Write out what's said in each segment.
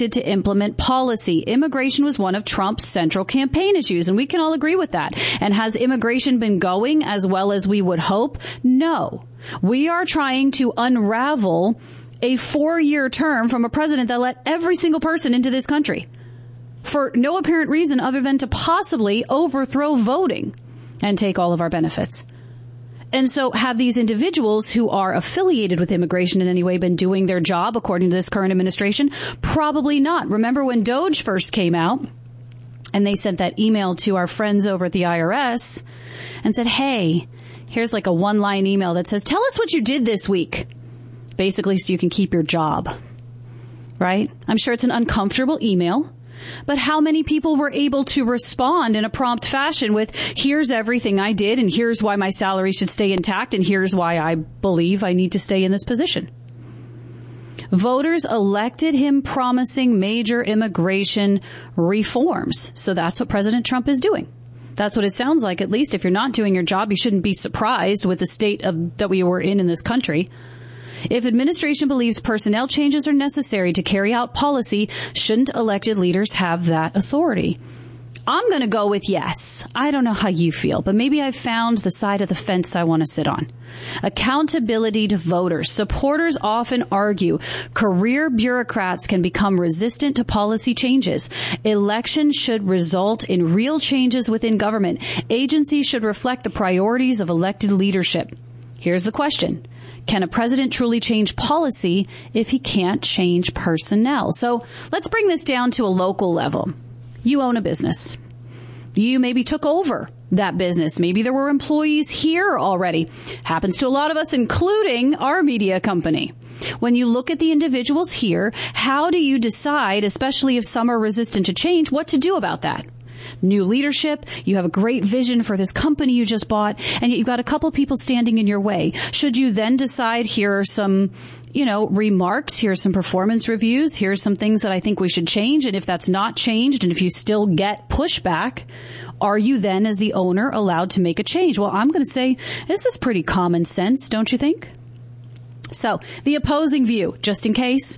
elected to implement policy. Immigration was one of Trump's central campaign issues, and we can all agree with that. And has immigration been going as well as we would hope? No. We are trying to unravel a 4-year term from a president that let every single person into this country for no apparent reason other than to possibly overthrow voting and take all of our benefits. And so have these individuals who are affiliated with immigration in any way been doing their job according to this current administration? Probably not. Remember when DOJ first came out and they sent that email to our friends over at the IRS and said, hey, here's like a one-line email that says, tell us what you did this week, basically so you can keep your job, right? I'm sure it's an uncomfortable email. But how many people were able to respond in a prompt fashion with, here's everything I did, and here's why my salary should stay intact, and here's why I believe I need to stay in this position? Voters elected him promising major immigration reforms. So that's what President Trump is doing. That's what it sounds like. At least if you're not doing your job, you shouldn't be surprised with the state that we were in this country. If administration believes personnel changes are necessary to carry out policy, shouldn't elected leaders have that authority? I'm going to go with yes. I don't know how you feel, but maybe I've found the side of the fence I want to sit on. Accountability to voters. Supporters often argue career bureaucrats can become resistant to policy changes. Elections should result in real changes within government. Agencies should reflect the priorities of elected leadership. Here's the question. Can a president truly change policy if he can't change personnel? So let's bring this down to a local level. You own a business. You maybe took over that business. Maybe there were employees here already. Happens to a lot of us, including our media company. When you look at the individuals here, how do you decide, especially if some are resistant to change, what to do about that? New leadership, you have a great vision for this company you just bought, and yet you've got a couple people standing in your way. Should you then decide, here are some, remarks, here are some performance reviews, here are some things that I think we should change, and if that's not changed, and if you still get pushback, are you then, as the owner, allowed to make a change? Well, I'm going to say this is pretty common sense, don't you think? So, the opposing view, just in case.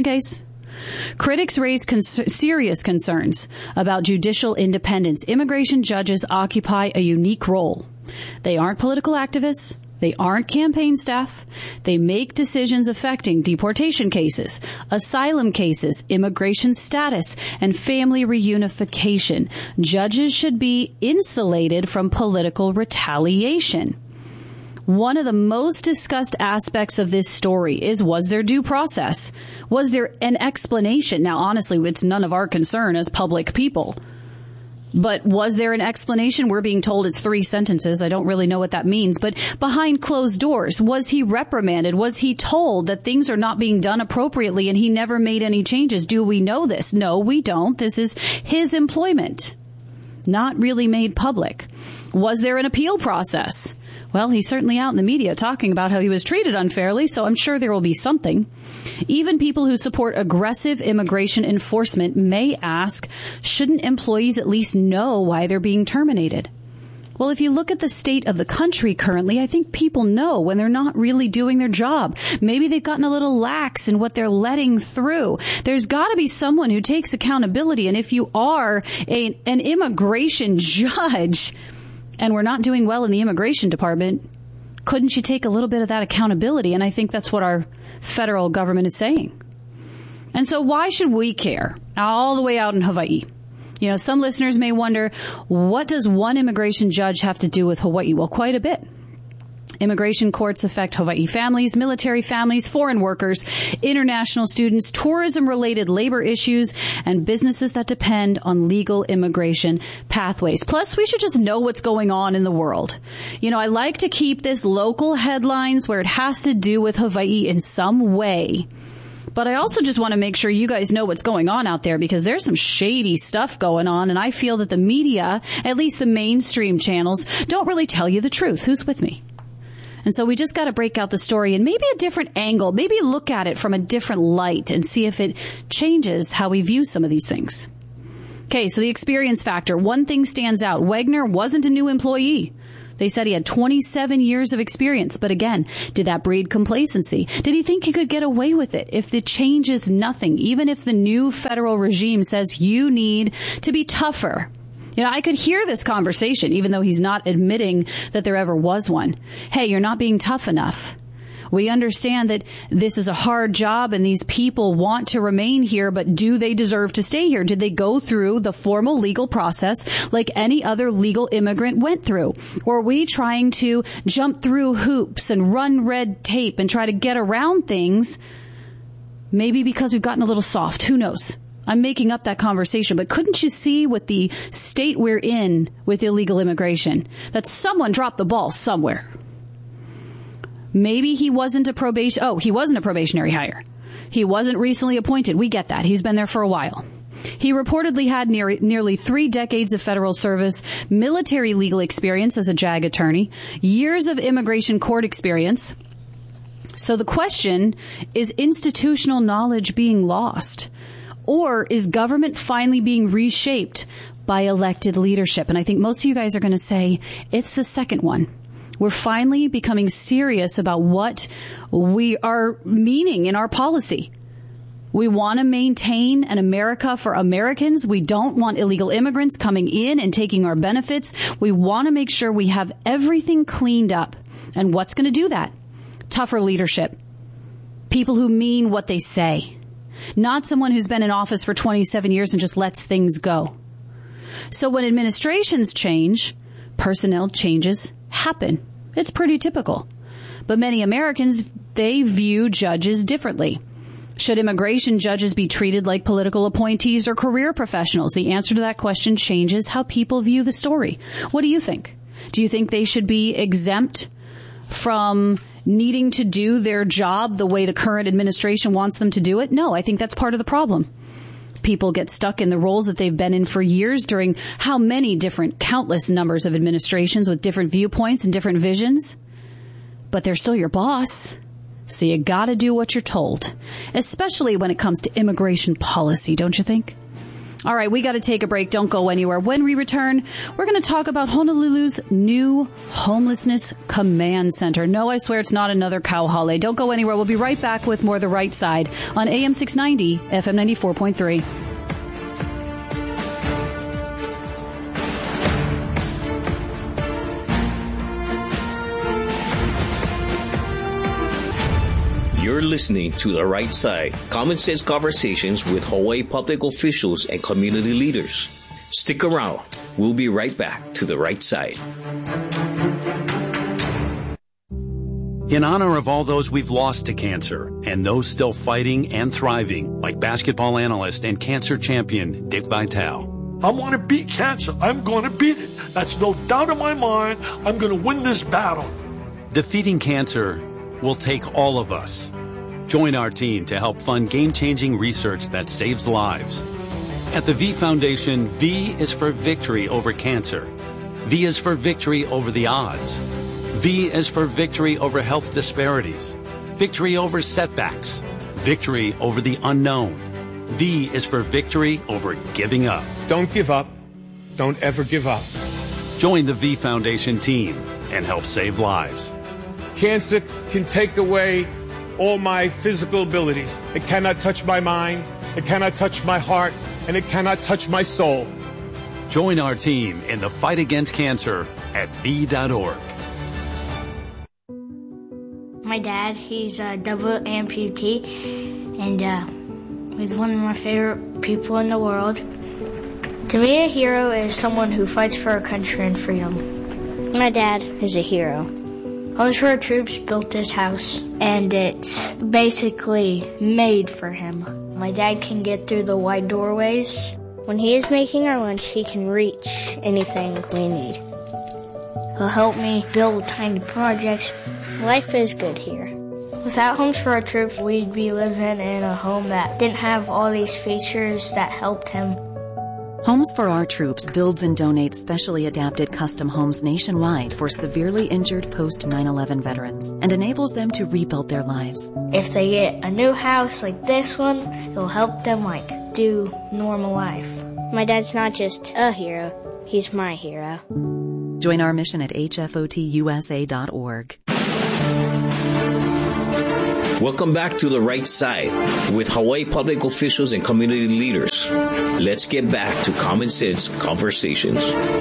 Critics raise serious concerns about judicial independence. Immigration judges occupy a unique role. They aren't political activists. They aren't campaign staff. They make decisions affecting deportation cases, asylum cases, immigration status, and family reunification. Judges should be insulated from political retaliation. One of the most discussed aspects of this story is, was there due process? Was there an explanation? Now, honestly, it's none of our concern as public people. But was there an explanation? We're being told it's 3 sentences. I don't really know what that means. But behind closed doors, was he reprimanded? Was he told that things are not being done appropriately and he never made any changes? Do we know this? No, we don't. This is his employment, not really made public. Was there an appeal process? Well, he's certainly out in the media talking about how he was treated unfairly, so I'm sure there will be something. Even people who support aggressive immigration enforcement may ask, shouldn't employees at least know why they're being terminated? Well, if you look at the state of the country currently, I think people know when they're not really doing their job. Maybe they've gotten a little lax in what they're letting through. There's got to be someone who takes accountability. And if you are an immigration judge and we're not doing well in the immigration department, couldn't you take a little bit of that accountability? And I think that's what our federal government is saying. And so why should we care all the way out in Hawaii? Some listeners may wonder, what does one immigration judge have to do with Hawaii? Well, quite a bit. Immigration courts affect Hawaii families, military families, foreign workers, international students, tourism-related labor issues, and businesses that depend on legal immigration pathways. Plus, we should just know what's going on in the world. I like to keep this local headlines where it has to do with Hawaii in some way. But I also just want to make sure you guys know what's going on out there, because there's some shady stuff going on, and I feel that the media, at least the mainstream channels, don't really tell you the truth. Who's with me? And so we just got to break out the story and maybe a different angle, maybe look at it from a different light and see if it changes how we view some of these things. Okay, so the experience factor. One thing stands out. Wagner wasn't a new employee. They said he had 27 years of experience. But again, did that breed complacency? Did he think he could get away with it if it changes nothing? Even if the new federal regime says you need to be tougher. You know, I could hear this conversation, even though he's not admitting that there ever was one. Hey, you're not being tough enough. We understand that this is a hard job and these people want to remain here, but do they deserve to stay here? Did they go through the formal legal process like any other legal immigrant went through? Or are we trying to jump through hoops and run red tape and try to get around things? Maybe because we've gotten a little soft. Who knows? I'm making up that conversation, but couldn't you see with the state we're in with illegal immigration that someone dropped the ball somewhere? Maybe he wasn't a probationary hire. He wasn't recently appointed. We get that. He's been there for a while. He reportedly had nearly 3 decades of federal service, military legal experience as a JAG attorney, years of immigration court experience. So the question is institutional knowledge being lost? Or is government finally being reshaped by elected leadership? And I think most of you guys are going to say it's the second one. We're finally becoming serious about what we are meaning in our policy. We want to maintain an America for Americans. We don't want illegal immigrants coming in and taking our benefits. We want to make sure we have everything cleaned up. And what's going to do that? Tougher leadership. People who mean what they say. Not someone who's been in office for 27 years and just lets things go. So when administrations change, personnel changes happen. It's pretty typical. But many Americans, they view judges differently. Should immigration judges be treated like political appointees or career professionals? The answer to that question changes how people view the story. What do you think? Do you think they should be exempt from needing to do their job the way the current administration wants them to do it? No, I think that's part of the problem. People get stuck in the roles that they've been in for years during how many different, countless numbers of administrations with different viewpoints and different visions. But they're still your boss. So you gotta do what you're told, especially when it comes to immigration policy, don't you think? All right, we got to take a break. Don't go anywhere. When we return, we're going to talk about Honolulu's new homelessness command center. No, I swear it's not another cow holiday. Don't go anywhere. We'll be right back with more The Right Side on AM 690, FM 94.3. You're listening to The Right Side, common sense conversations with Hawaii public officials and community leaders. Stick around. We'll be right back to The Right Side. In honor of all those we've lost to cancer and those still fighting and thriving, like basketball analyst and cancer champion Dick Vitale. I want to beat cancer. I'm going to beat it. That's no doubt in my mind. I'm going to win this battle. Defeating cancer will take all of us. Join our team to help fund game-changing research that saves lives. At the V Foundation, V is for victory over cancer. V is for victory over the odds. V is for victory over health disparities. Victory over setbacks. Victory over the unknown. V is for victory over giving up. Don't give up. Don't ever give up. Join the V Foundation team and help save lives. Cancer can take away all my physical abilities. It cannot touch my mind, it cannot touch my heart, and it cannot touch my soul. Join our team in the fight against cancer at V.org. My dad, he's a double amputee, and he's one of my favorite people in the world. To me, a hero is someone who fights for our country and freedom. My dad is a hero. Homes for Our Troops built this house, and it's basically made for him. My dad can get through the wide doorways. When he is making our lunch, he can reach anything we need. He'll help me build tiny projects. Life is good here. Without Homes for Our Troops, we'd be living in a home that didn't have all these features that helped him. Homes for Our Troops builds and donates specially adapted custom homes nationwide for severely injured post-9/11 veterans and enables them to rebuild their lives. If they get a new house like this one, it'll help them do normal life. My dad's not just a hero, he's my hero. Join our mission at hfotusa.org. Welcome back to The Right Side with Hawaii public officials and community leaders. Let's get back to Common Sense Conversations.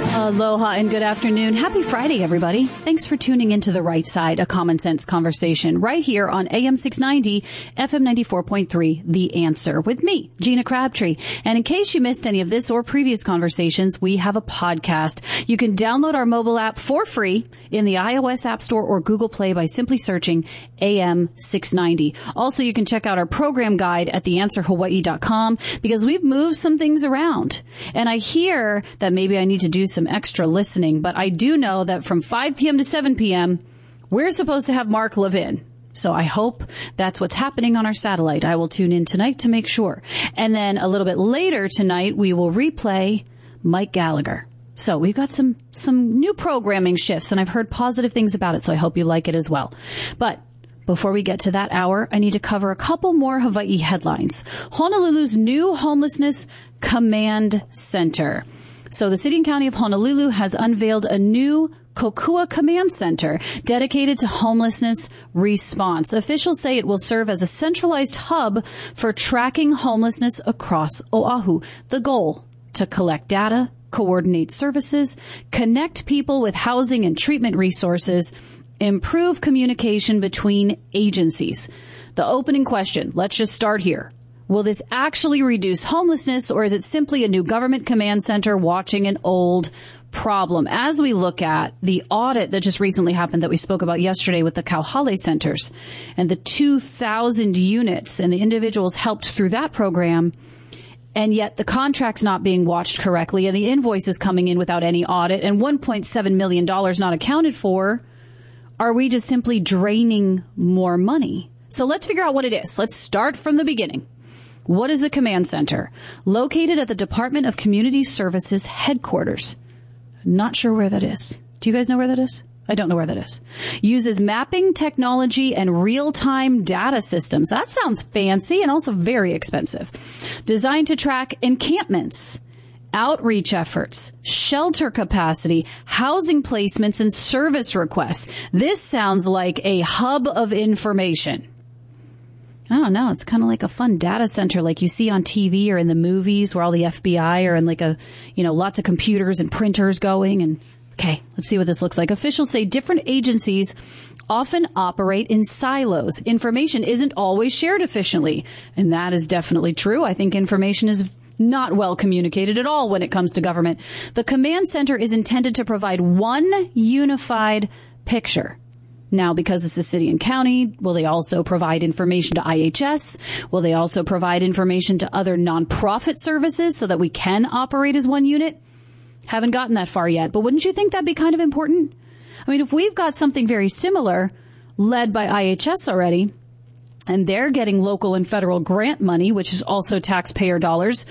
Aloha and good afternoon. Happy Friday, everybody. Thanks for tuning into The Right Side, a Common Sense Conversation, right here on AM 690, FM 94.3, The Answer, with me, Gina Crabtree. And in case you missed any of this or previous conversations, we have a podcast. You can download our mobile app for free in the iOS App Store or Google Play by simply searching AM 690. Also, you can check out our program guide at theanswerhawaii.com because we've moved some things around. And I hear that maybe I need to do some extra listening, but I do know that from 5 p.m. to 7 p.m., we're supposed to have Mark Levin. So I hope that's what's happening on our satellite. I will tune in tonight to make sure. And then a little bit later tonight, we will replay Mike Gallagher. So we've got some new programming shifts, and I've heard positive things about it, so I hope you like it as well. But before we get to that hour, I need to cover a couple more Hawaii headlines. Honolulu's new homelessness command center. So the city and county of Honolulu has unveiled a new Kokua Command Center dedicated to homelessness response. Officials say it will serve as a centralized hub for tracking homelessness across Oahu. The goal, to collect data, coordinate services, connect people with housing and treatment resources, improve communication between agencies. The opening question, let's just start here. Will this actually reduce homelessness, or is it simply a new government command center watching an old problem? As we look at the audit that just recently happened that we spoke about yesterday with the Kauhale centers and the 2,000 units and the individuals helped through that program, and yet the contract's not being watched correctly and the invoices coming in without any audit and $1.7 million not accounted for, are we just simply draining more money? So let's figure out what it is. Let's start from the beginning. What is the command center? Located at the Department of Community Services headquarters. Not sure where that is. Do you guys know where that is? I don't know where that is. Uses mapping technology and real-time data systems. That sounds fancy and also very expensive. Designed to track encampments, outreach efforts, shelter capacity, housing placements, and service requests. This sounds like a hub of information. I don't know. It's kind of like a fun data center like you see on TV or in the movies where all the FBI are in like lots of computers and printers going. And okay, let's see what this looks like. Officials say different agencies often operate in silos. Information isn't always shared efficiently. And that is definitely true. I think information is not well communicated at all when it comes to government. The command center is intended to provide one unified picture. Now, because this is city and county, will they also provide information to IHS? Will they also provide information to other nonprofit services so that we can operate as one unit? Haven't gotten that far yet, but wouldn't you think that'd be kind of important? I mean, if we've got something very similar led by IHS already, and they're getting local and federal grant money, which is also taxpayer dollars,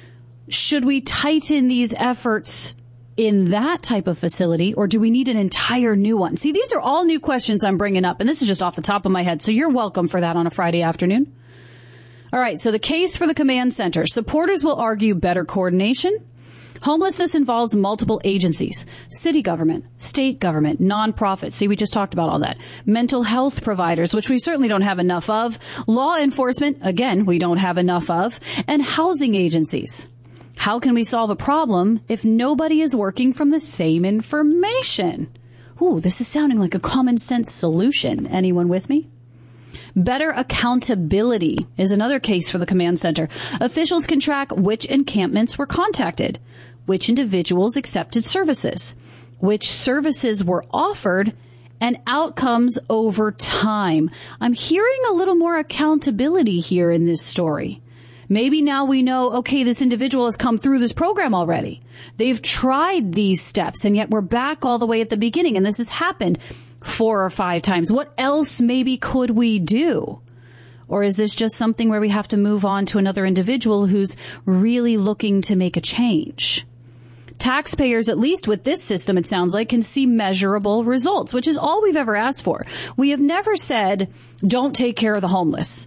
should we tighten these efforts in that type of facility, or do we need an entire new one? See, these are all new questions I'm bringing up, and this is just off the top of my head, so you're welcome for that on a Friday afternoon. All right, so the case for the command center. Supporters will argue better coordination. Homelessness involves multiple agencies, city government, state government, nonprofits. See, we just talked about all that. Mental health providers, which we certainly don't have enough of. Law enforcement, again, we don't have enough of. And housing agencies. How can we solve a problem if nobody is working from the same information? Ooh, this is sounding like a common sense solution. Anyone with me? Better accountability is another case for the command center. Officials can track which encampments were contacted, which individuals accepted services, which services were offered, and outcomes over time. I'm hearing a little more accountability here in this story. Maybe now we know, okay, this individual has come through this program already. They've tried these steps, and yet we're back all the way at the beginning, and this has happened 4 or 5 times. What else maybe could we do? Or is this just something where we have to move on to another individual who's really looking to make a change? Taxpayers, at least with this system, it sounds like, can see measurable results, which is all we've ever asked for. We have never said, don't take care of the homeless.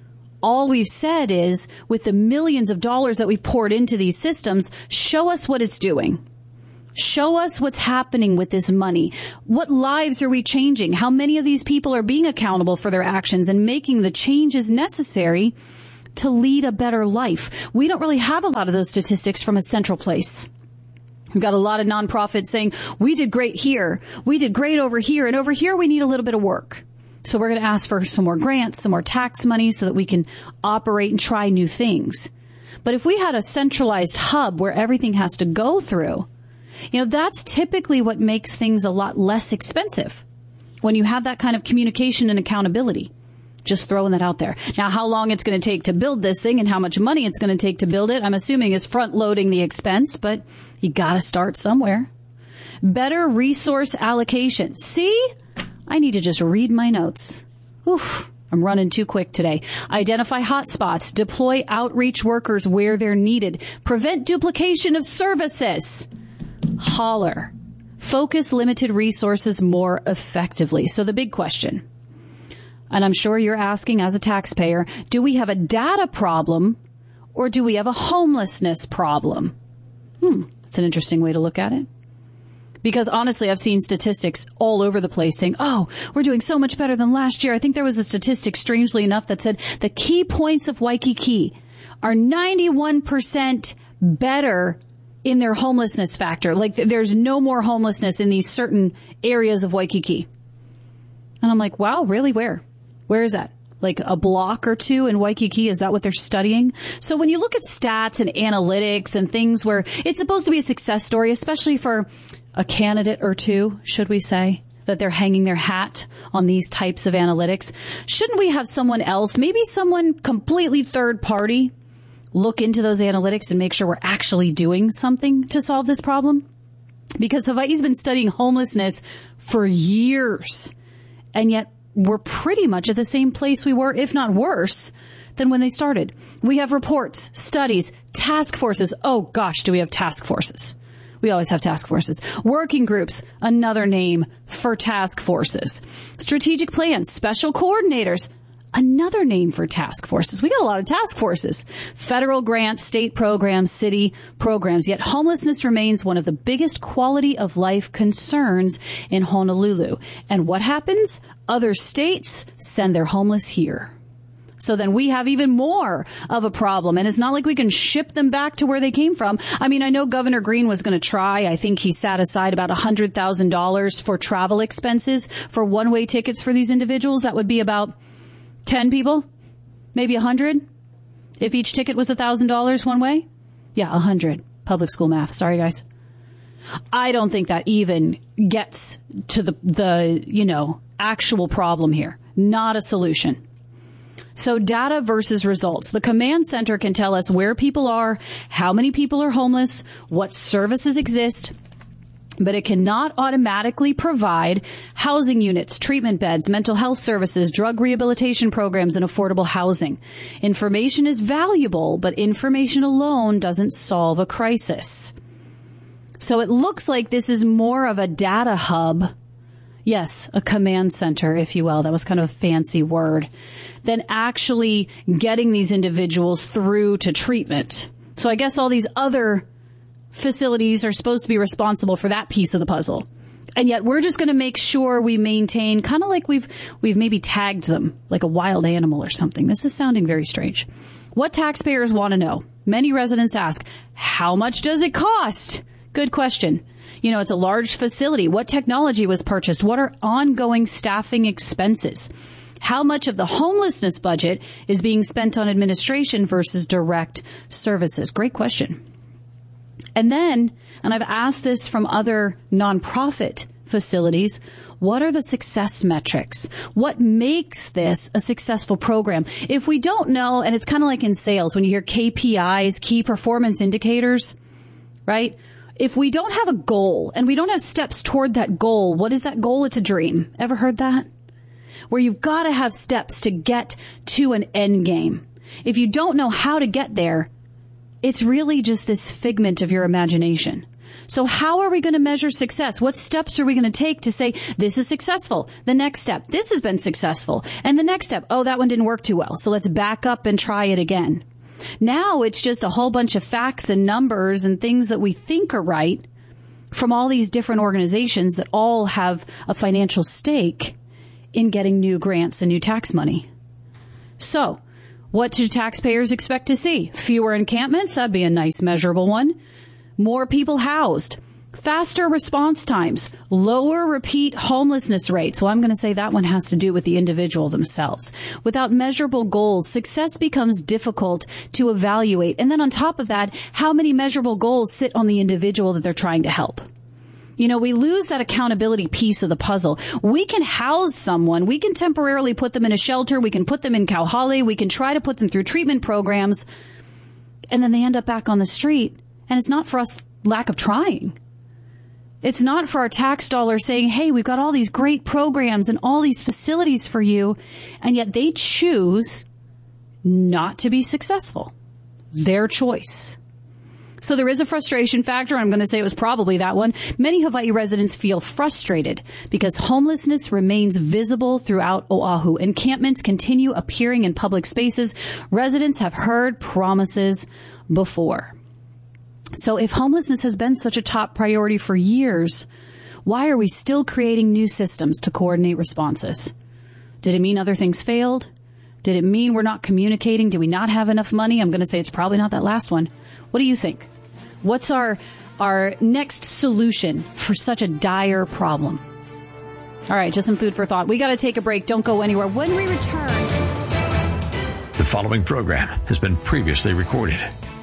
All we've said is, with the millions of dollars that we poured into these systems, show us what it's doing. Show us what's happening with this money. What lives are we changing? How many of these people are being accountable for their actions and making the changes necessary to lead a better life? We don't really have a lot of those statistics from a central place. We've got a lot of nonprofits saying, we did great here, we did great over here, and over here we need a little bit of work. So we're going to ask for some more grants, some more tax money so that we can operate and try new things. But if we had a centralized hub where everything has to go through, that's typically what makes things a lot less expensive when you have that kind of communication and accountability. Just throwing that out there. Now, how long it's going to take to build this thing and how much money it's going to take to build it, I'm assuming is front loading the expense, but you got to start somewhere. Better resource allocation. See? I need to just read my notes. Oof. I'm running too quick today. Identify hotspots. Deploy outreach workers where they're needed. Prevent duplication of services. Holler. Focus limited resources more effectively. So the big question, and I'm sure you're asking as a taxpayer, do we have a data problem or do we have a homelessness problem? That's an interesting way to look at it. Because honestly, I've seen statistics all over the place saying, oh, we're doing so much better than last year. I think there was a statistic, strangely enough, that said the key points of Waikiki are 91% better in their homelessness factor. Like there's no more homelessness in these certain areas of Waikiki. And I'm like, wow, really? Where? Where is that? Like a block or two in Waikiki? Is that what they're studying? So when you look at stats and analytics and things where it's supposed to be a success story, especially for a candidate or two, should we say, that they're hanging their hat on these types of analytics, shouldn't we have someone else, maybe someone completely third party, look into those analytics and make sure we're actually doing something to solve this problem? Because Hawaii's been studying homelessness for years, and yet we're pretty much at the same place we were, if not worse, than when they started. We have reports, studies, task forces. Oh gosh, do we have task forces? We always have task forces. Working groups, another name for task forces. Strategic plans, special coordinators, another name for task forces. We got a lot of task forces. Federal grants, state programs, city programs. Yet homelessness remains one of the biggest quality of life concerns in Honolulu. And what happens? Other states send their homeless here. So then we have even more of a problem. And it's not like we can ship them back to where they came from. I mean, I know Governor Green was going to try. I think he set aside about $100,000 for travel expenses for one-way tickets for these individuals. That would be about 10 people, maybe 100. If each ticket was $1,000 one way. Yeah, 100. Public school math. Sorry, guys. I don't think that even gets to the actual problem here. Not a solution. So data versus results. The command center can tell us where people are, how many people are homeless, what services exist, but it cannot automatically provide housing units, treatment beds, mental health services, drug rehabilitation programs, and affordable housing. Information is valuable, but information alone doesn't solve a crisis. So it looks like this is more of a data hub. Yes, a command center, if you will. That was kind of a fancy word. Than actually getting these individuals through to treatment. So I guess all these other facilities are supposed to be responsible for that piece of the puzzle. And yet we're just going to make sure we maintain, kind of like we've maybe tagged them like a wild animal or something. This is sounding very strange. What taxpayers want to know? Many residents ask, how much does it cost? Good question. It's a large facility. What technology was purchased? What are ongoing staffing expenses? How much of the homelessness budget is being spent on administration versus direct services? Great question. And then, and I've asked this from other nonprofit facilities, what are the success metrics? What makes this a successful program? If we don't know, and it's kind of like in sales, when you hear KPIs, key performance indicators, right? If we don't have a goal and we don't have steps toward that goal, what is that goal? It's a dream. Ever heard that? Where you've got to have steps to get to an end game. If you don't know how to get there, it's really just this figment of your imagination. So how are we going to measure success? What steps are we going to take to say, this is successful? The next step, this has been successful. And the next step, oh, that one didn't work too well. So let's back up and try it again. Now it's just a whole bunch of facts and numbers and things that we think are right from all these different organizations that all have a financial stake in getting new grants and new tax money. So, what do taxpayers expect to see? Fewer encampments? That'd be a nice measurable one. More people housed. Faster response times. Lower repeat homelessness rates. Well, I'm going to say that one has to do with the individual themselves. Without measurable goals, success becomes difficult to evaluate. And then on top of that, how many measurable goals sit on the individual that they're trying to help? You know, we lose that accountability piece of the puzzle. We can house someone. We can temporarily put them in a shelter. We can put them in Kauhale. We can try to put them through treatment programs. And then they end up back on the street. And it's not for us lack of trying. It's not for our tax dollars saying, hey, we've got all these great programs and all these facilities for you. And yet they choose not to be successful. Their choice. So there is a frustration factor. I'm going to say it was probably that one. Many Hawaii residents feel frustrated because homelessness remains visible throughout Oahu. Encampments continue appearing in public spaces. Residents have heard promises before. So if homelessness has been such a top priority for years, why are we still creating new systems to coordinate responses? Did it mean other things failed? Did it mean we're not communicating? Do we not have enough money? I'm going to say it's probably not that last one. What do you think? What's our next solution for such a dire problem? All right, just some food for thought. We got to take a break. Don't go anywhere. When we return... The following program has been previously recorded.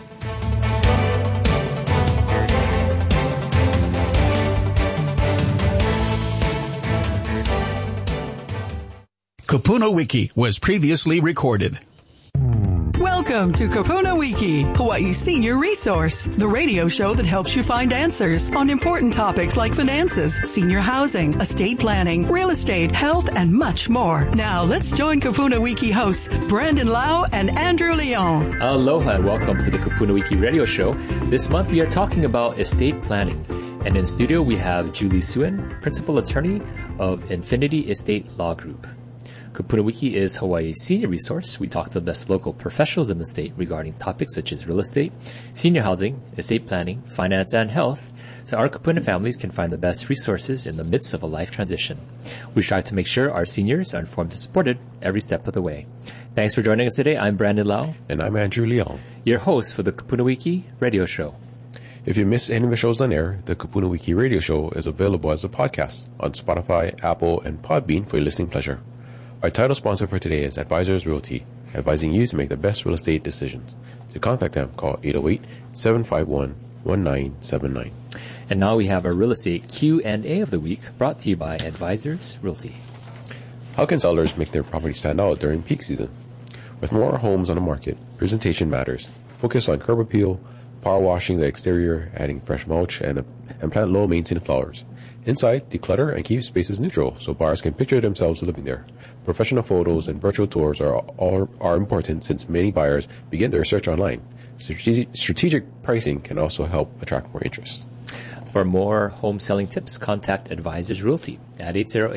Kupuna Wiki was previously recorded. Welcome to Kupuna Wiki, Hawaii's senior resource, the radio show that helps you find answers on important topics like finances, senior housing, estate planning, real estate, health, and much more. Now, let's join Kupuna Wiki hosts Brandon Lau and Andrew Leon. Aloha and welcome to the Kupuna Wiki radio show. This month we are talking about estate planning. And in studio we have Julie Suen, principal attorney of Infinity Estate Law Group. Kupuna Wiki is Hawaii's senior resource. We talk to the best local professionals in the state regarding topics such as real estate, senior housing, estate planning, finance, and health, so our Kupuna families can find the best resources in the midst of a life transition. We strive to make sure our seniors are informed and supported every step of the way. Thanks for joining us today. I'm Brandon Lau. And I'm Andrew Leon, your host for the Kupuna Wiki radio show. If you miss any of the shows on air, the Kupuna Wiki radio show is available as a podcast on Spotify, Apple, and Podbean for your listening pleasure. Our title sponsor for today is Advisors Realty, advising you to make the best real estate decisions. To contact them, call 808-751-1979. And now we have our real estate Q&A of the week, brought to you by Advisors Realty. How can sellers make their property stand out during peak season? With more homes on the market, presentation matters. Focus on curb appeal, power washing the exterior, adding fresh mulch, and plant low-maintenance flowers. Inside, declutter and keep spaces neutral so buyers can picture themselves living there. Professional photos and virtual tours are important since many buyers begin their search online. Strategic pricing can also help attract more interest. For more home selling tips, contact Advisors Realty at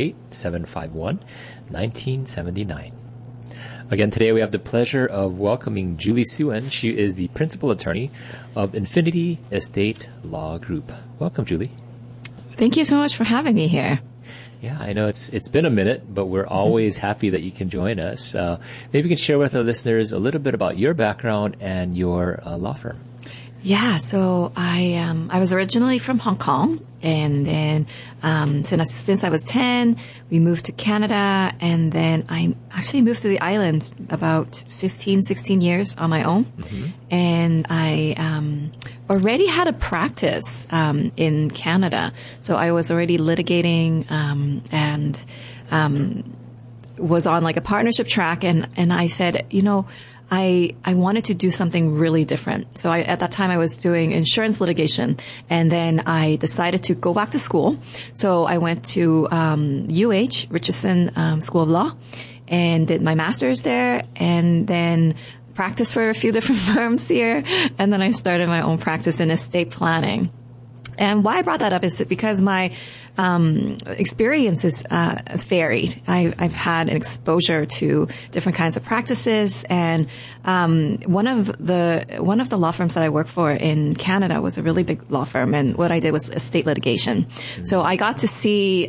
808-751-1979. Again, today we have the pleasure of welcoming Julie Suen. She is the principal attorney of Infinity Estate Law Group. Welcome, Julie. Thank you so much for having me here. Yeah, I know it's been a minute, but we're always happy that you can join us. Maybe you can share with our listeners a little bit about your background and your law firm. Yeah, so I was originally from Hong Kong, and then since I was 10, we moved to Canada, and then I actually moved to the island about 15, 16 years on my own. Mm-hmm. And I already had a practice in Canada, so I was already litigating and was on like a partnership track, and I said, I wanted to do something really different. So at that time I was doing insurance litigation, and then I decided to go back to school. So I went to UH, Richardson School of Law, and did my master's there, and then practiced for a few different firms here, and then I started my own practice in estate planning. And why I brought that up is because my experiences varied. I've had an exposure to different kinds of practices, and one of the law firms that I work for in Canada was a really big law firm, and what I did was estate litigation. So I got to see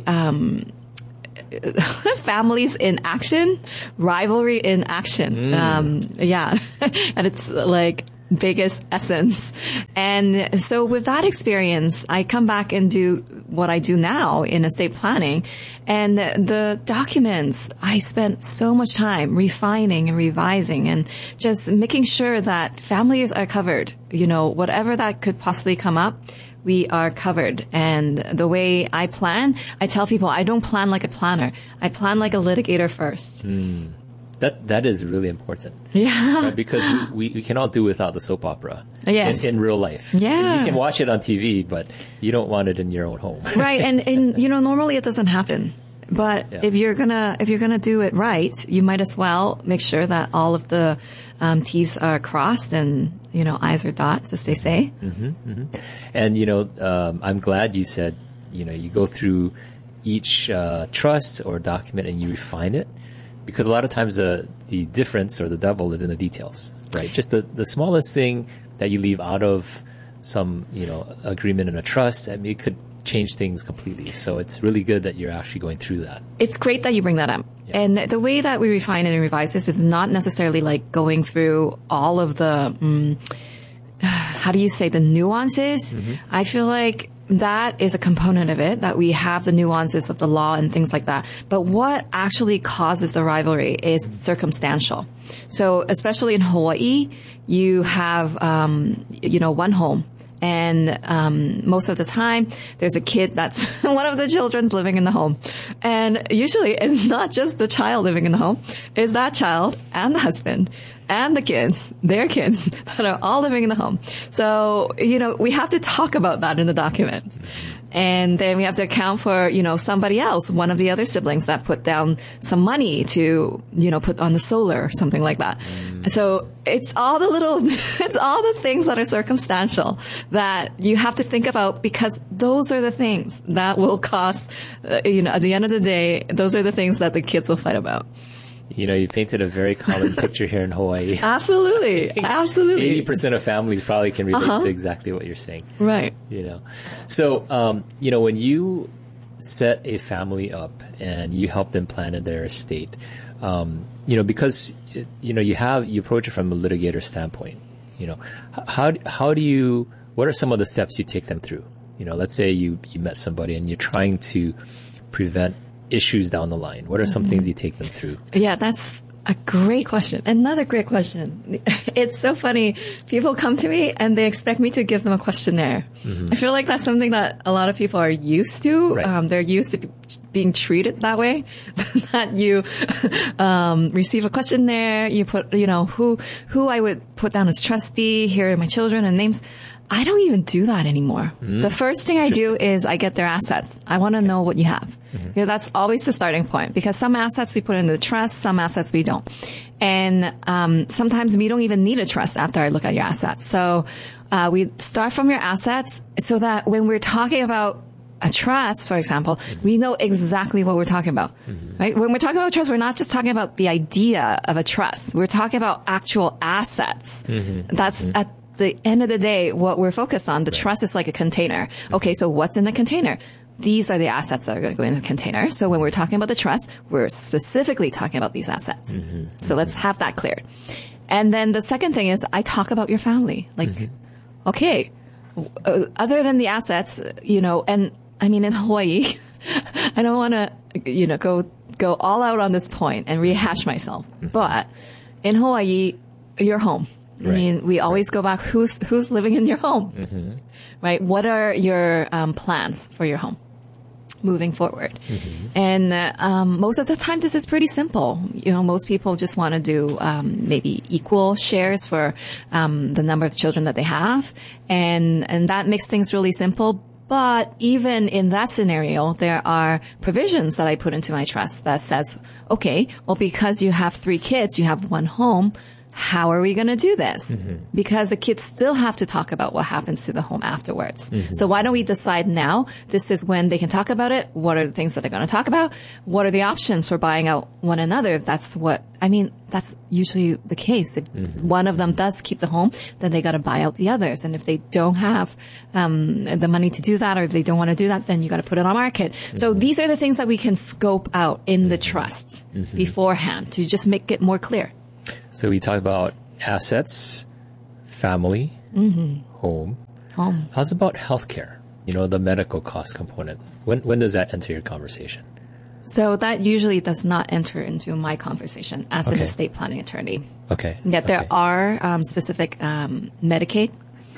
families in action, rivalry in action. And it's like biggest essence. And so with that experience, I come back and do what I do now in estate planning. And the documents, I spent so much time refining and revising and just making sure that families are covered. Whatever that could possibly come up, we are covered. And the way I plan, I tell people I don't plan like a planner. I plan like a litigator first. That is really important. Yeah. Right? Because we cannot do without the soap opera. Yes. In real life. Yeah. You can watch it on TV, but you don't want it in your own home. Right. And normally it doesn't happen. But if you're gonna do it right, you might as well make sure that all of the T's are crossed and I's are dots, as they say. And I'm glad you said you go through each trust or document and you refine it, because a lot of times the difference or the devil is in the details, right? Just the smallest thing that you leave out of some agreement in a trust, it could change things completely. So it's really good that you're actually going through that. It's great that you bring that up. Yeah. And the way that we refine and revise this is not necessarily like going through all of the, how do you say, the nuances. I feel like that is a component of it, that we have the nuances of the law and things like that. But what actually causes the rivalry is circumstantial. So especially in Hawaii, you have, one home. And most of the time, there's a kid that's one of the children's living in the home. And usually it's not just the child living in the home. It's that child and the husband and the kids, their kids, that are all living in the home. So, we have to talk about that in the document. And then we have to account for, somebody else, one of the other siblings that put down some money to, put on the solar or something like that. So it's all the things that are circumstantial that you have to think about, because those are the things that will cost, at the end of the day, those are the things that the kids will fight about. You painted a very common picture here in Hawaii. Absolutely. 80% of families probably can relate to exactly what you're saying. Right. So, when you set a family up and you help them plan their estate, because, you approach it from a litigator standpoint, what are some of the steps you take them through? Let's say you met somebody and you're trying to prevent issues down the line. What are some things you take them through? Yeah, that's a great question. Another great question. It's so funny. People come to me and they expect me to give them a questionnaire. I feel like that's something that a lot of people are used to. Right. They're used to being treated that way. That you receive a questionnaire, you put, who I would put down as trustee, here are my children and names. I don't even do that anymore. The first thing I do is I get their assets. I want to know what you have. That's always the starting point, because some assets we put in the trust, some assets we don't. And sometimes we don't even need a trust after I look at your assets. So we start from your assets so that when we're talking about a trust, for example, we know exactly what we're talking about, right? When we're talking about trust, we're not just talking about the idea of a trust. We're talking about actual assets. That's at the end of the day what we're focused on. The trust is like a container. Okay, so what's in the container? These are the assets that are going to go in the container. So when we're talking about the trust, we're specifically talking about these assets. So let's have that cleared. And then the second thing is I talk about your family. Like, okay, other than the assets, and I mean, in Hawaii, I don't want to, go all out on this point and rehash myself. But in Hawaii, your home. Right. I mean, we always go back, who's living in your home, right? What are your plans for your home moving forward? And most of the time, this is pretty simple. Most people just want to do maybe equal shares for the number of children that they have, and that makes things really simple. But even in that scenario, there are provisions that I put into my trust that says, okay, well, because you have 3 kids, you have 1 home. how are we going to do this? Because the kids still have to talk about what happens to the home afterwards. So why don't we decide now? This is when they can talk about it. What are the things that they're going to talk about? What are the options for buying out one another? If that's that's usually the case. If one of them does keep the home, then they got to buy out the others. And if they don't have the money to do that, or if they don't want to do that, then you got to put it on market. So these are the things that we can scope out in the trust beforehand to just make it more clear. So we talked about assets, family, home. How's about healthcare? The medical cost component. When does that enter your conversation? So that usually does not enter into my conversation as an estate planning attorney. Okay. Yet there are specific Medicaid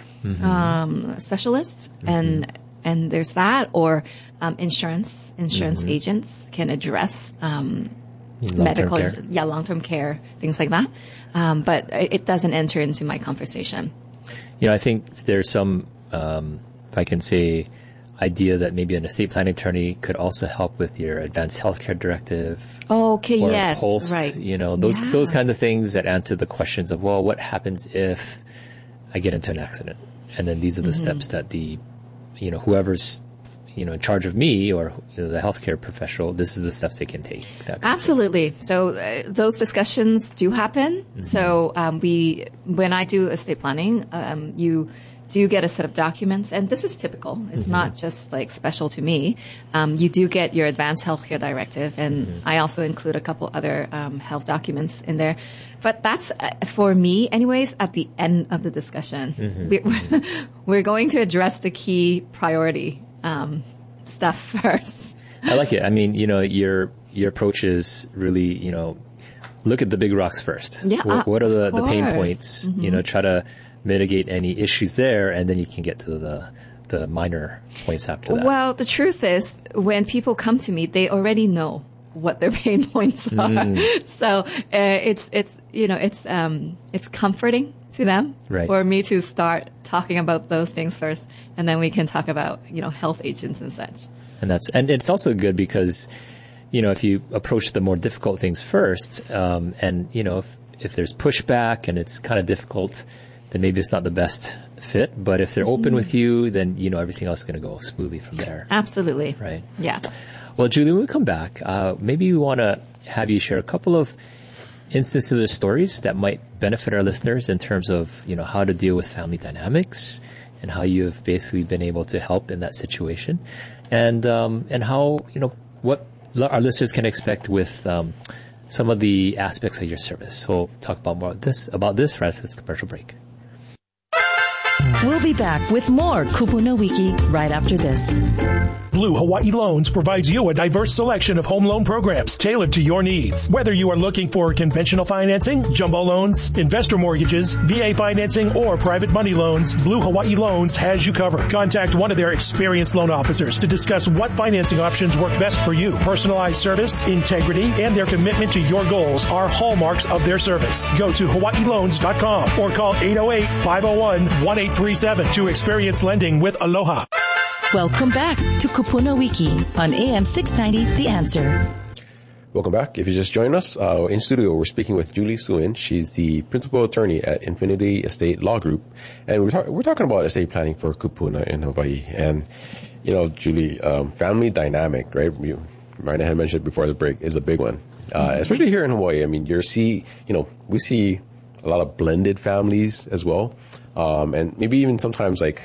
specialists, and there's that, or insurance agents can address medical, long-term care, things like that. But it doesn't enter into my conversation. I think there's some, if I can say, idea that maybe an estate planning attorney could also help with your advanced healthcare directive. Okay, or yes, POLST, right. Those kind of things that answer the questions of, well, what happens if I get into an accident? And then these are the steps that whoever's in charge of me, or the healthcare professional, this is the steps they can take. Absolutely. So those discussions do happen. So when I do estate planning, you do get a set of documents, and this is typical. It's not just like special to me. You do get your advanced healthcare directive, and I also include a couple other health documents in there. But that's, for me anyways, at the end of the discussion. We're going to address the key priority stuff first. I like it. I mean, your approach is really, look at the big rocks first. Yeah. What are the pain points? Try to mitigate any issues there, and then you can get to the minor points after that. Well, the truth is, when people come to me, they already know what their pain points are. So it's comforting to them for me to start talking about those things first, and then we can talk about health agents and such. And it's also good because if you approach the more difficult things first, and if there's pushback and it's kind of difficult, then maybe it's not the best fit. But if they're open with you, then everything else is going to go smoothly from there. Absolutely. Right. Yeah. Well, Julie, when we come back, maybe we want to have you share a couple of instances or stories that might benefit our listeners in terms of how to deal with family dynamics and how you have basically been able to help in that situation, and how what our listeners can expect with some of the aspects of your service. So we'll talk about more about this right after this commercial break. We'll be back with more Kupuna Wiki right after this. Blue Hawaii Loans provides you a diverse selection of home loan programs tailored to your needs. Whether you are looking for conventional financing, jumbo loans, investor mortgages, VA financing, or private money loans, Blue Hawaii Loans has you covered. Contact one of their experienced loan officers to discuss what financing options work best for you. Personalized service, integrity, and their commitment to your goals are hallmarks of their service. Go to hawaiiloans.com or call 808-501-1837 to experience lending with Aloha. Welcome back to Kupuna Wiki on AM 690, The Answer. Welcome back. If you just joined us, in studio, we're speaking with Julie Suen. She's the principal attorney at Infinity Estate Law Group. And we're talking about estate planning for Kupuna in Hawaii. And, Julie, family dynamic, right? Marina had mentioned before the break, is a big one. Especially here in Hawaii. I mean, we see a lot of blended families as well. And maybe even sometimes a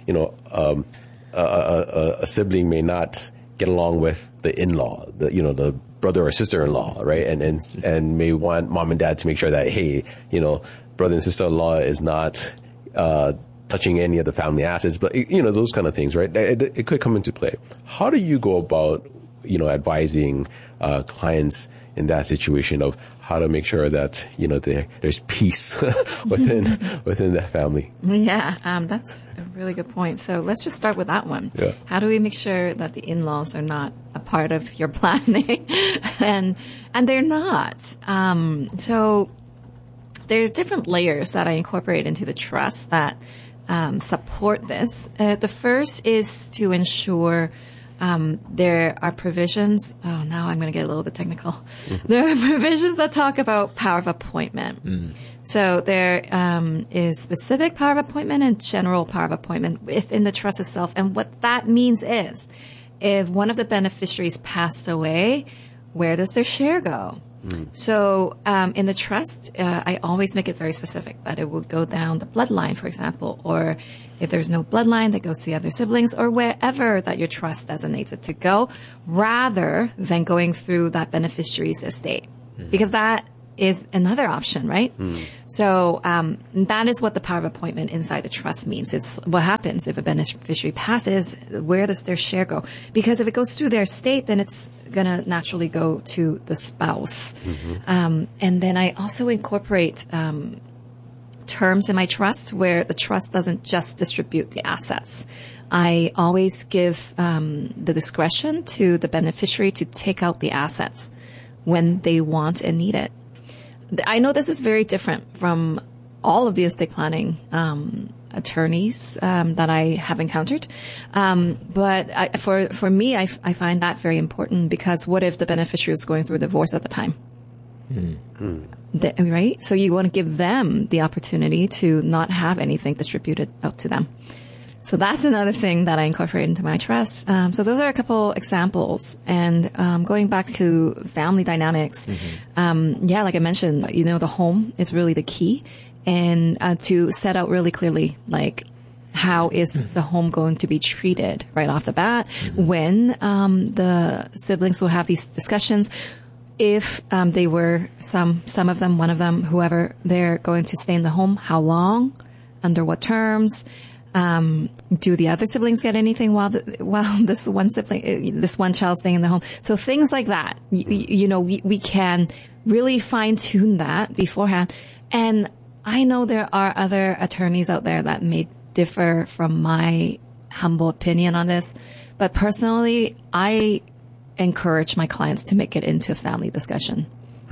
sibling may not get along with the in-law, the brother or sister-in-law, right? And may want mom and dad to make sure that, hey, brother and sister-in-law is not touching any of the family assets, but those kind of things, right? It could come into play. How do you go about, advising clients in that situation of how to make sure that there's peace within that family? Yeah, that's a really good point. So let's just start with that one. Yeah. How do we make sure that the in-laws are not a part of your planning? and they're not. So there are different layers that I incorporate into the trust that support this. The first is to ensure there are provisions. Oh, now I'm going to get a little bit technical. There are provisions that talk about power of appointment. So there is specific power of appointment and general power of appointment within the trust itself. And what that means is if one of the beneficiaries passed away, where does their share go? So in the trust, I always make it very specific that it will go down the bloodline, for example, or if there's no bloodline, that goes to the other siblings or wherever that your trust designates it to go, rather than going through that beneficiary's estate. Because that is another option, right? So that is what the power of appointment inside the trust means. It's what happens if a beneficiary passes, where does their share go? Because if it goes through their estate, then it's going to naturally go to the spouse. And then I also incorporate terms in my trust where the trust doesn't just distribute the assets. I always give the discretion to the beneficiary to take out the assets when they want and need it. I know this is very different from all of the estate planning attorneys that I have encountered. But for me, I find that very important because what if the beneficiary is going through a divorce at the time? Right? So you want to give them the opportunity to not have anything distributed out to them. So that's another thing that I incorporate into my trust. So those are a couple examples. And going back to family dynamics, like I mentioned, the home is really the key. And to set out really clearly, like, how is the home going to be treated right off the bat when the siblings will have these discussions. If they were, some of them, one of them, whoever, they're going to stay in the home, how long, under what terms, do the other siblings get anything while this one child's staying in the home? So things like that, we can really fine tune that beforehand. And I know there are other attorneys out there that may differ from my humble opinion on this, but personally, I encourage my clients to make it into a family discussion.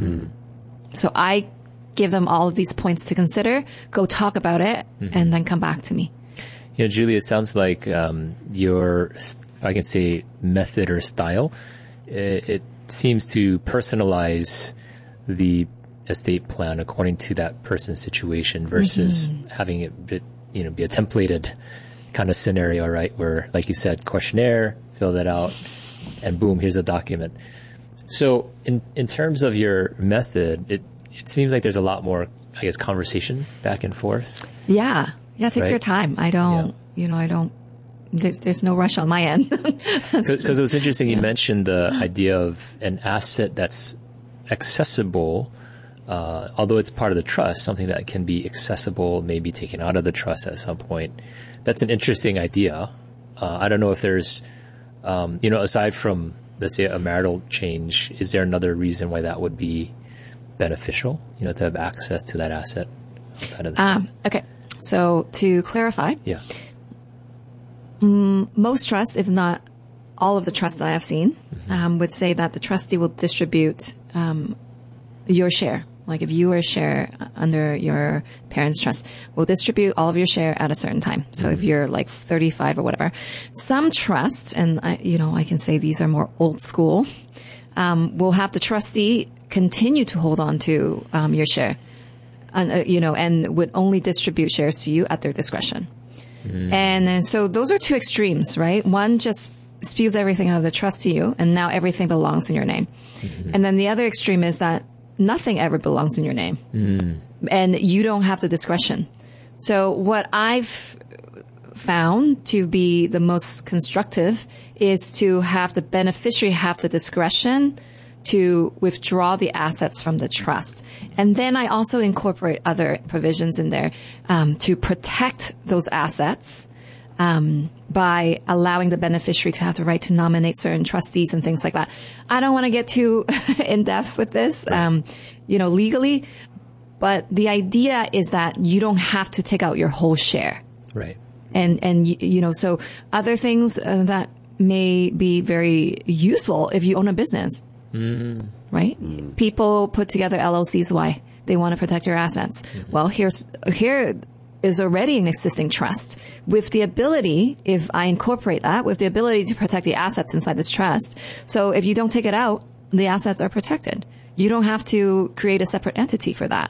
So I give them all of these points to consider, go talk about it, and then come back to me. Julie, it sounds like your, if I can say, method or style, it seems to personalize the estate plan according to that person's situation versus having it be a templated kind of scenario, right? Where, like you said, questionnaire, fill that out, and boom, here's a document. So in terms of your method, it seems like there's a lot more, I guess, conversation back and forth. Yeah, take your time. I don't, there's no rush on my end. Because it was interesting, you mentioned the idea of an asset that's accessible, although it's part of the trust, something that can be accessible, maybe taken out of the trust at some point. That's an interesting idea. I don't know if there's, aside from, let's say, a marital change, is there another reason why that would be beneficial, to have access to that asset outside of the trust? Okay. So to clarify, most trusts, if not all of the trusts that I have seen, would say that the trustee will distribute your share. Like if you are a share under your parents' trust, will distribute all of your share at a certain time. So if you're like 35 or whatever, some trusts, and I can say these are more old school, will have the trustee continue to hold on to your share, and would only distribute shares to you at their discretion. And so those are two extremes, right? One just spews everything out of the trust to you, and now everything belongs in your name. And then the other extreme is that nothing ever belongs in your name, and you don't have the discretion. So what I've found to be the most constructive is to have the beneficiary have the discretion to withdraw the assets from the trust. And then I also incorporate other provisions in there to protect those assets by allowing the beneficiary to have the right to nominate certain trustees and things like that. I don't want to get too in depth with this, legally, but the idea is that you don't have to take out your whole share. Right. And so other things that may be very useful if you own a business. Right? People put together LLCs. Why? They want to protect your assets. Well, here is already an existing trust with the ability, if I incorporate that, with the ability to protect the assets inside this trust. So if you don't take it out, the assets are protected. You don't have to create a separate entity for that.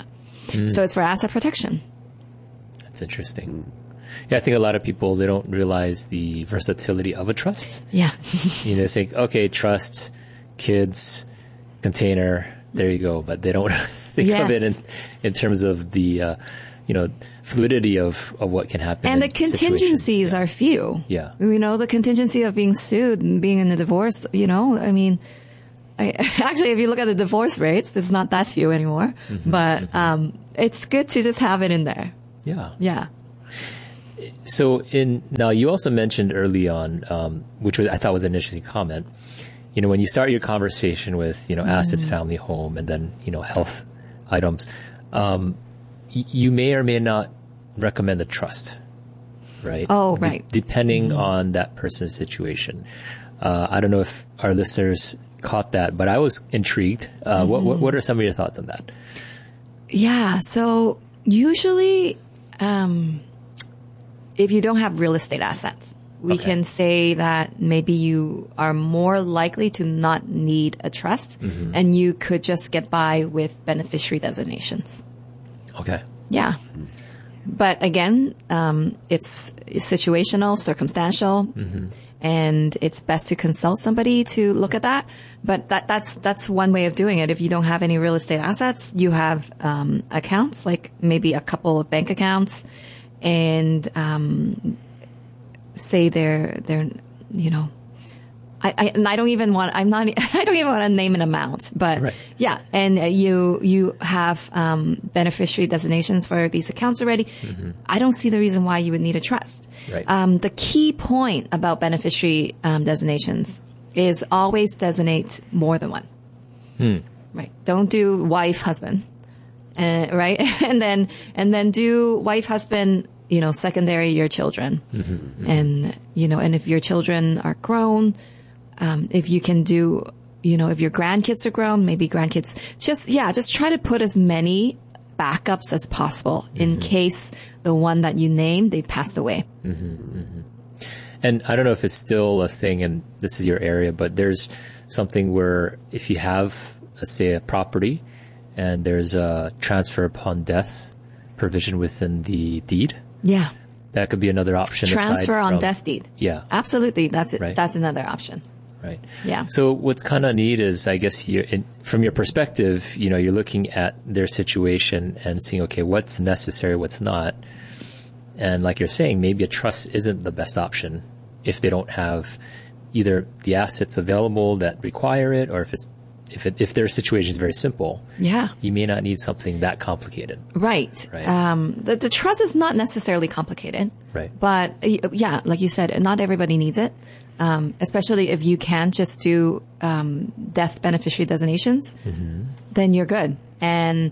So it's for asset protection. That's interesting. Yeah, I think a lot of people, they don't realize the versatility of a trust. Yeah. They think, okay, trust, kids, container, there you go. But they don't think of it in terms of the, fluidity of what can happen. And the contingencies are few. Yeah. The contingency of being sued and being in a divorce, actually, if you look at the divorce rates, it's not that few anymore. But it's good to just have it in there. Yeah. Yeah. So now you also mentioned early on, which I thought was an interesting comment. When you start your conversation with, assets, family, home, and then, health items, you may or may not recommend a trust, right? Oh, right. Depending on that person's situation. I don't know if our listeners caught that, but I was intrigued. What are some of your thoughts on that? Yeah. So usually, if you don't have real estate assets, we can say that maybe you are more likely to not need a trust, and you could just get by with beneficiary designations. Okay. Yeah. But again, it's situational, circumstantial, and it's best to consult somebody to look at that. But that's one way of doing it. If you don't have any real estate assets, you have accounts, like maybe a couple of bank accounts, and say they're I don't even want to name an amount, but yeah, and you have beneficiary designations for these accounts already. I don't see the reason why you would need a trust. Right. The key point about beneficiary designations is always designate more than one. Right. Don't do wife, husband, right, and then do wife, husband. Secondary, your children, and if your children are grown. If you can do, if your grandkids are grown, maybe grandkids, just try to put as many backups as possible in case the one that you named, they passed away. And I don't know if it's still a thing and this is your area, but there's something where if you have, let's say, a property and there's a transfer upon death provision within the deed. Yeah. That could be another option. Transfer on death deed. Yeah. Absolutely. That's it. Right. That's another option. Right. Yeah. So what's kind of neat is, I guess, from your perspective, you're looking at their situation and seeing, okay, what's necessary, what's not. And like you're saying, maybe a trust isn't the best option if they don't have either the assets available that require it, or if their situation is very simple. Yeah. You may not need something that complicated. Right. The trust is not necessarily complicated. Right. But yeah, like you said, not everybody needs it. Especially if you can just do death beneficiary designations, then you're good. And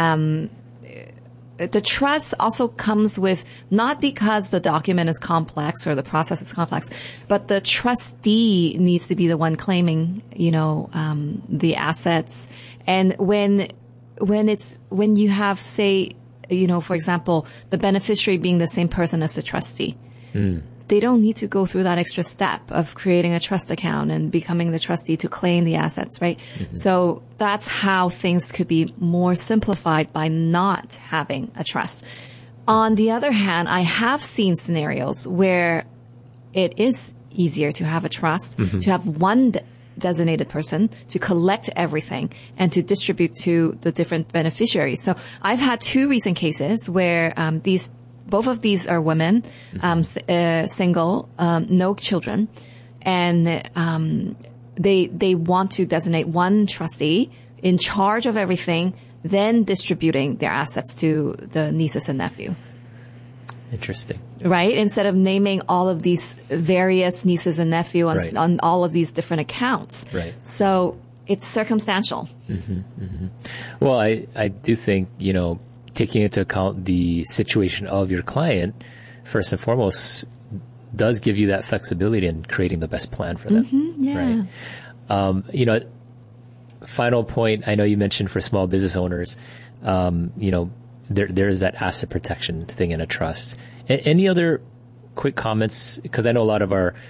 the trust also comes with, not because the document is complex or the process is complex, but the trustee needs to be the one claiming, the assets. And when you have, say, for example, the beneficiary being the same person as the trustee, they don't need to go through that extra step of creating a trust account and becoming the trustee to claim the assets, right? So that's how things could be more simplified by not having a trust. On the other hand, I have seen scenarios where it is easier to have a trust, to have one designated person to collect everything and to distribute to the different beneficiaries. So I've had two recent cases where both of these are women, single, no children, and they want to designate one trustee in charge of everything, then distributing their assets to the nieces and nephew. Interesting. Right? Instead of naming all of these various nieces and nephew on all of these different accounts. Right. So it's circumstantial. Well, I do think, taking into account the situation of your client, first and foremost, does give you that flexibility in creating the best plan for them. Right. Final point, I know you mentioned for small business owners, there is that asset protection thing in a trust. Any other quick comments? Because I know a lot of our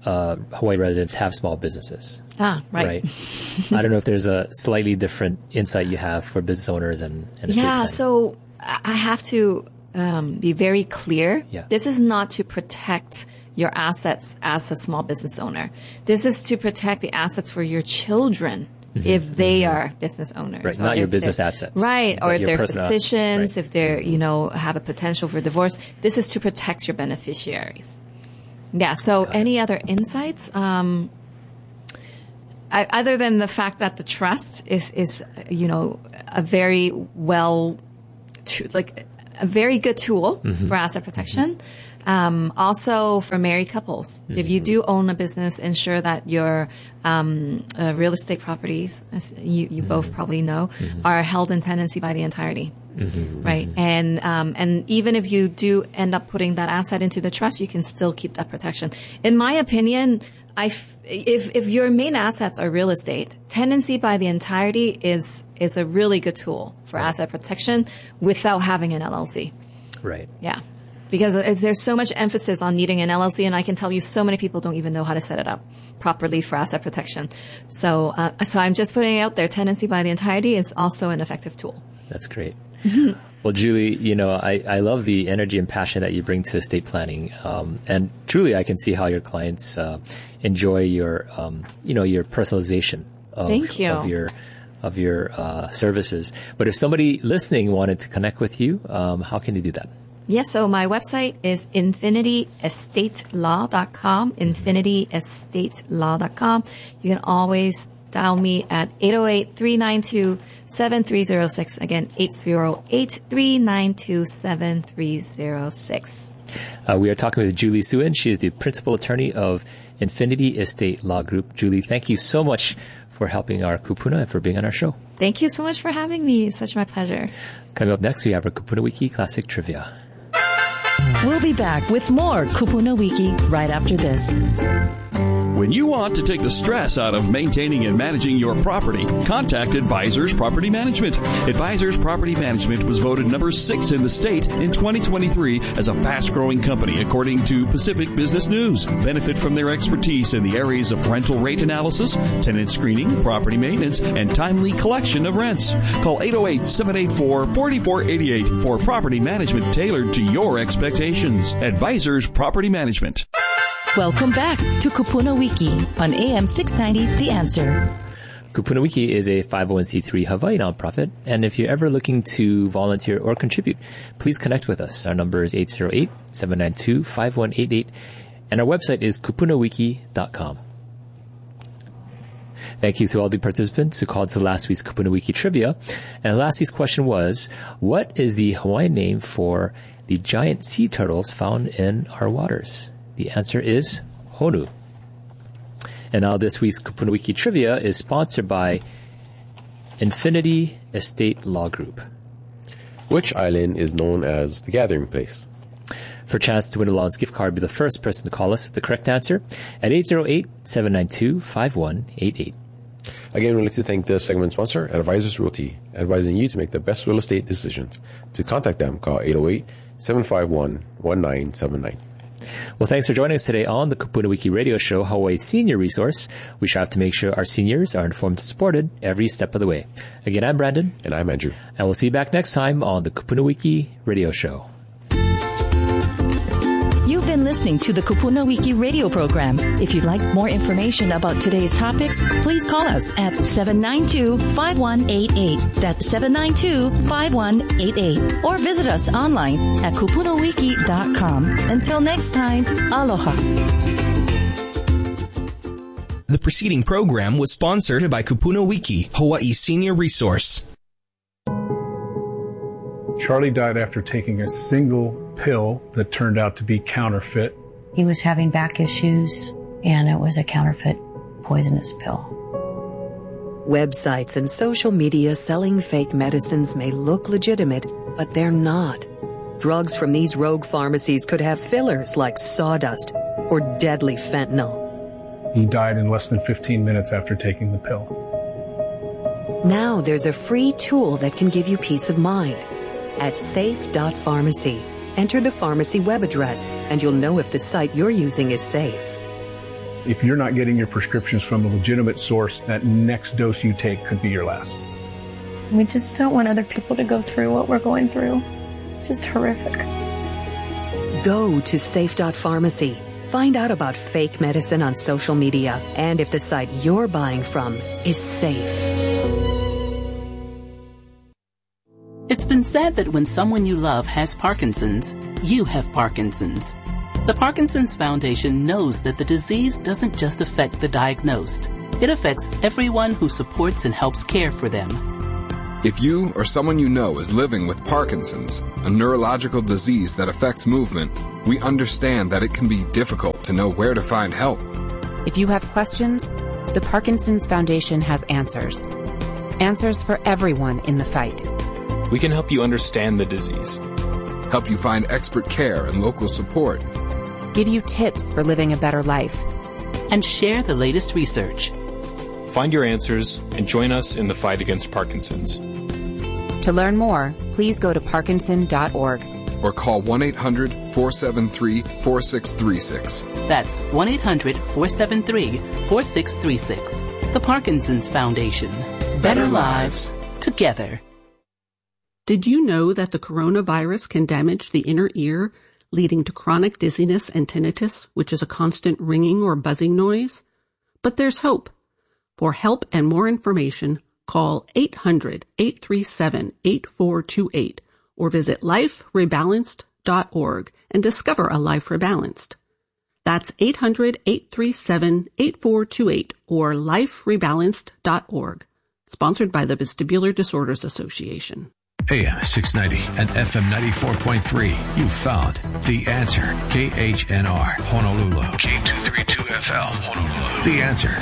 Hawaii residents have small businesses. Right. I don't know if there's a slightly different insight you have for business owners and estate planning. So I have to be very clear. Yeah. This is not to protect your assets as a small business owner. This is to protect the assets for your children. If they are business owners. Right, not your business assets. Right, or if they're personal physicians, if they're, have a potential for divorce. This is to protect your beneficiaries. Yeah, so any other insights? Other than the fact that the trust is a very a very good tool for asset protection. Also for married couples, if you do own a business, ensure that your real estate properties, as you both probably know, are held in tenancy by the entirety. Right. And even if you do end up putting that asset into the trust, you can still keep that protection. In my opinion, if your main assets are real estate, tenancy by the entirety is a really good tool for asset protection without having an LLC. Right. Yeah. Because there's so much emphasis on needing an LLC, and I can tell you so many people don't even know how to set it up properly for asset protection. So I'm just putting it out there. Tenancy by the entirety is also an effective tool. That's great. Well, Julie, I love the energy and passion that you bring to estate planning. And truly, I can see how your clients enjoy your personalization of your services. But if somebody listening wanted to connect with you, how can they do that? Yes, so my website is infinityestatelaw.com, infinityestatelaw.com. You can always dial me at 808-392-7306. Again, 808-392-7306. We are talking with Julie Suen. She is the principal attorney of Infinity Estate Law Group. Julie, thank you so much for helping our kupuna and for being on our show. Thank you so much for having me. It's such my pleasure. Coming up next, we have our Kupuna Wiki Classic Trivia. We'll be back with more Kupuna Wiki right after this. When you want to take the stress out of maintaining and managing your property, contact Advisors Property Management. Advisors Property Management was voted number 6 in the state in 2023 as a fast-growing company according to Pacific Business News. Benefit from their expertise in the areas of rental rate analysis, tenant screening, property maintenance, and timely collection of rents. Call 808-784-4488 for property management tailored to your expectations. Advisors Property Management. Welcome back to Kupuna Wiki on AM 690, The Answer. Kupuna Wiki is a 501c3 Hawaii nonprofit, and if you're ever looking to volunteer or contribute, please connect with us. Our number is 808-792-5188, and our website is kupunawiki.com. Thank you to all the participants who called to last week's Kupuna Wiki Trivia. And last week's question was, what is the Hawaiian name for the giant sea turtles found in our waters? The answer is Honu. And now this week's Kupuna Wiki Trivia is sponsored by Infinity Estate Law Group. Which island is known as the Gathering Place? For a chance to win a Lawns gift card, be the first person to call us with the correct answer at 808-792-5188. Again, we'd like to thank the segment sponsor, Advisors Realty, advising you to make the best real estate decisions. To contact them, call 808-751-1979. Well, thanks for joining us today on the Kupuna Wiki Radio Show, Hawaii's senior resource. We strive to make sure our seniors are informed and supported every step of the way. Again, I'm Brandon. And I'm Andrew. And we'll see you back next time on the Kupuna Wiki Radio Show. You've been listening to the Kupuna Wiki radio program. If you'd like more information about today's topics, please call us at 792-5188. That's 792-5188. Or visit us online at kupunawiki.com. Until next time, aloha. The preceding program was sponsored by Kupuna Wiki, Hawaii's senior resource. Charlie died after taking a single pill that turned out to be counterfeit. He was having back issues, and it was a counterfeit poisonous pill. Websites and social media selling fake medicines may look legitimate, but they're not. Drugs from these rogue pharmacies could have fillers like sawdust or deadly fentanyl. He died in less than 15 minutes after taking the pill. Now there's a free tool that can give you peace of mind. At safe.pharmacy, enter the pharmacy web address and you'll know if the site you're using is safe. If you're not getting your prescriptions from a legitimate source, that next dose you take could be your last. We just don't want other people to go through what we're going through. It's just horrific. Go to safe.pharmacy. Find out about fake medicine on social media and if the site you're buying from is safe. It's been said that when someone you love has Parkinson's, you have Parkinson's. The Parkinson's Foundation knows that the disease doesn't just affect the diagnosed. It affects everyone who supports and helps care for them. If you or someone you know is living with Parkinson's, a neurological disease that affects movement, we understand that it can be difficult to know where to find help. If you have questions, the Parkinson's Foundation has answers. Answers for everyone in the fight. We can help you understand the disease. Help you find expert care and local support. Give you tips for living a better life. And share the latest research. Find your answers and join us in the fight against Parkinson's. To learn more, please go to parkinson.org. Or call 1-800-473-4636. That's 1-800-473-4636. The Parkinson's Foundation. Better lives together. Did you know that the coronavirus can damage the inner ear, leading to chronic dizziness and tinnitus, which is a constant ringing or buzzing noise? But there's hope. For help and more information, call 800-837-8428 or visit liferebalanced.org and discover a life rebalanced. That's 800-837-8428 or liferebalanced.org. Sponsored by the Vestibular Disorders Association. AM 690 and FM 94.3. You found The Answer. KHNR, Honolulu. K232FL, Honolulu. The Answer.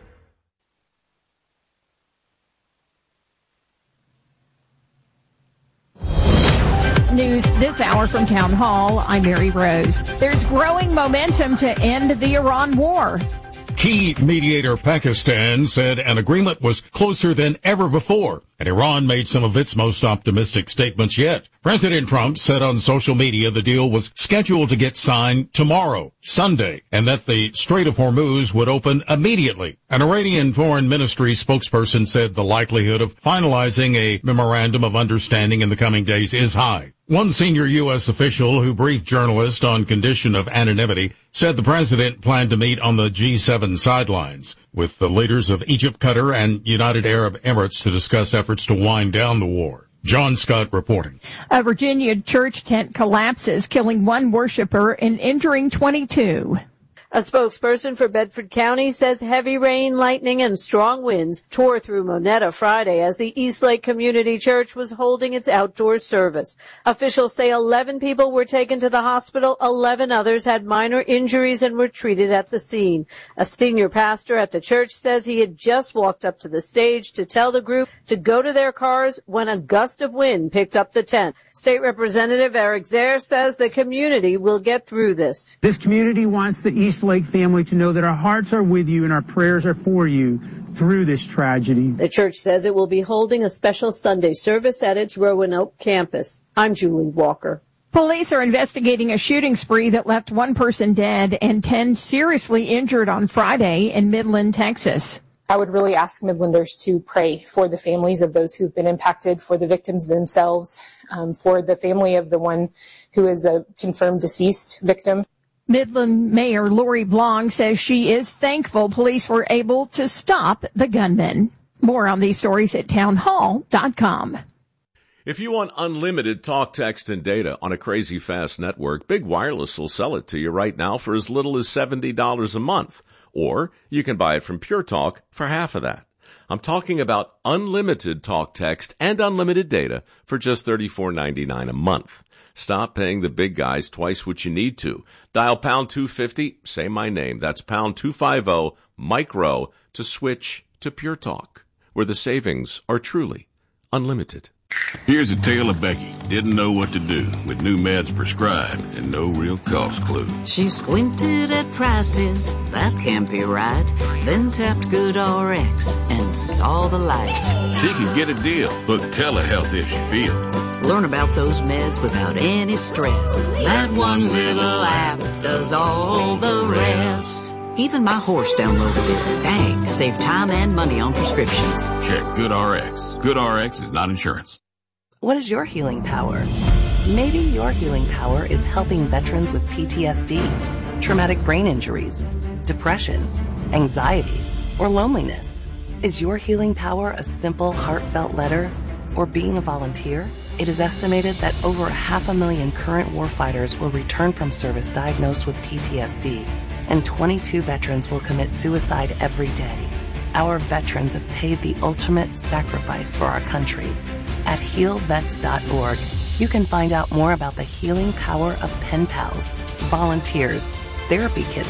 News this hour from Town Hall. I'm Mary Rose. There's growing momentum to end the Iran war. Key mediator Pakistan said an agreement was closer than ever before, and Iran made some of its most optimistic statements yet. President Trump said on social media the deal was scheduled to get signed tomorrow, Sunday, and that the Strait of Hormuz would open immediately. An Iranian foreign ministry spokesperson said the likelihood of finalizing a memorandum of understanding in the coming days is high. One senior U.S. official who briefed journalists on condition of anonymity said the president planned to meet on the G7 sidelines with the leaders of Egypt, Qatar, and United Arab Emirates to discuss efforts to wind down the war. John Scott reporting. A Virginia church tent collapses, killing one worshiper and injuring 22. A spokesperson for Bedford County says heavy rain, lightning, and strong winds tore through Monetta Friday as the Eastlake Community Church was holding its outdoor service. Officials say 11 people were taken to the hospital. 11 others had minor injuries and were treated at the scene. A senior pastor at the church says he had just walked up to the stage to tell the group to go to their cars when a gust of wind picked up the tent. State Representative Eric Zare says the community will get through this. This community wants the Eastlake family to know that our hearts are with you and our prayers are for you through this tragedy. The church says it will be holding a special Sunday service at its Roanoke campus. I'm Julie Walker. Police are investigating a shooting spree that left one person dead and 10 seriously injured on Friday in Midland, Texas. I would really ask Midlanders to pray for the families of those who've been impacted, for the victims themselves, for the family of the one who is a confirmed deceased victim. Midland Mayor Lori Blanc says she is thankful police were able to stop the gunman. More on these stories at townhall.com. If you want unlimited talk, text, and data on a crazy fast network, Big Wireless will sell it to you right now for as little as $70 a month. Or you can buy it from Pure Talk for half of that. I'm talking about unlimited talk, text, and unlimited data for just $34.99 a month. Stop paying the big guys twice what you need to. Dial pound 250, say my name. That's pound 250 micro to switch to Pure Talk, where the savings are truly unlimited. Here's a tale of Becky. Didn't know what to do with new meds prescribed and no real cost clue. She squinted at prices, that can't be right. Then tapped GoodRx and saw the light. She could get a deal. Book telehealth if she feels. Learn about those meds without any stress. That one little app does all the rest. Even my horse downloaded it. Dang, save time and money on prescriptions. Check GoodRx. GoodRx is not insurance. What is your healing power? Maybe your healing power is helping veterans with PTSD, traumatic brain injuries, depression, anxiety, or loneliness. Is your healing power a simple, heartfelt letter or being a volunteer? It is estimated that over 500,000 current warfighters will return from service diagnosed with PTSD, and 22 veterans will commit suicide every day. Our veterans have paid the ultimate sacrifice for our country. At healvets.org, you can find out more about the healing power of pen pals, volunteers, therapy kits